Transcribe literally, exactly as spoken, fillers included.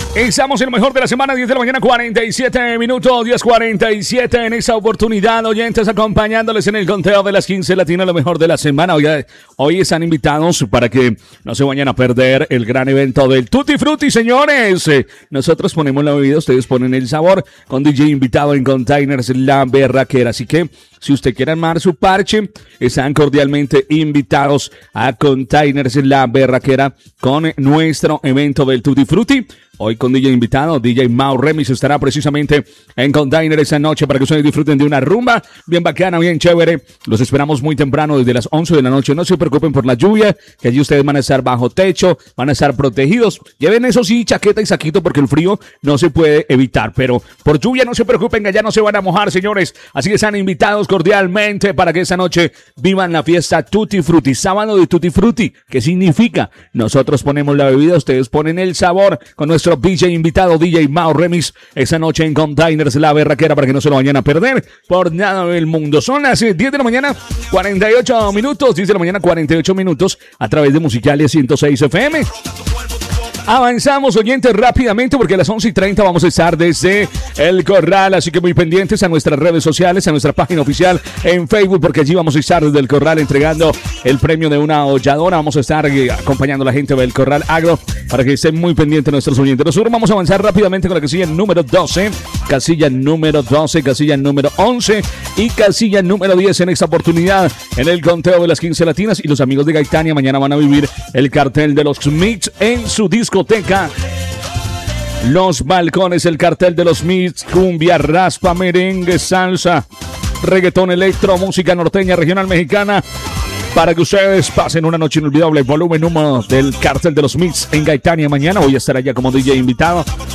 Estamos en lo mejor de la semana, diez de la mañana, cuarenta y siete minutos, diez cuarenta y siete en esta oportunidad, oyentes, acompañándoles en el conteo de las quince latinas, lo mejor de la semana. Hoy, hoy están invitados para que no se vayan a perder el gran evento del Tutti Frutti, señores. Eh, nosotros ponemos la bebida, ustedes ponen el sabor, con D J invitado en Containers La Berraquera. Así que, si usted quiere armar su parche, están cordialmente invitados a Containers La Berraquera con nuestro evento del Tutti Frutti. Hoy con D J invitado, D J Mau Remis estará precisamente en Container esa noche para que ustedes disfruten de una rumba bien bacana, bien chévere. Los esperamos muy temprano desde las once de la noche. No se preocupen por la lluvia, que allí ustedes van a estar bajo techo, van a estar protegidos. Lleven eso sí, chaqueta y saquito porque el frío no se puede evitar. Pero por lluvia no se preocupen, que allá no se van a mojar, señores. Así que están invitados cordialmente para que esa noche vivan la fiesta Tutti Frutti. Sábado de Tutti Frutti, ¿qué significa? Nosotros ponemos la bebida, ustedes ponen el sabor con nuestro D J invitado, D J Mau Remis, esa noche en Containers La Berraquera para que no se lo vayan a perder por nada del mundo. Son las diez de la mañana, cuarenta y ocho minutos, diez de la mañana, cuarenta y ocho minutos a través de Musicalia ciento seis F M. Avanzamos, oyentes, rápidamente porque a las once y treinta vamos a estar desde El Corral, así que muy pendientes a nuestras redes sociales, a nuestra página oficial en Facebook, porque allí vamos a estar desde El Corral entregando el premio de una holladora. Vamos a estar eh, acompañando a la gente del Corral Agro para que estén muy pendientes nuestros oyentes. Nosotros vamos a avanzar rápidamente con la casilla número doce, casilla número doce, casilla número once y casilla número diez en esta oportunidad en el conteo de las quince latinas. Y los amigos de Gaitania mañana van a vivir el cartel de los Smiths en su disco Los Balcones, el cartel de los Smiths, cumbia, raspa, merengue, salsa, reggaetón, electro, música norteña, regional mexicana, para que ustedes pasen una noche inolvidable. Volumen uno del cartel de los Smiths en Gaitania mañana. Voy a estar allá como D J invitado.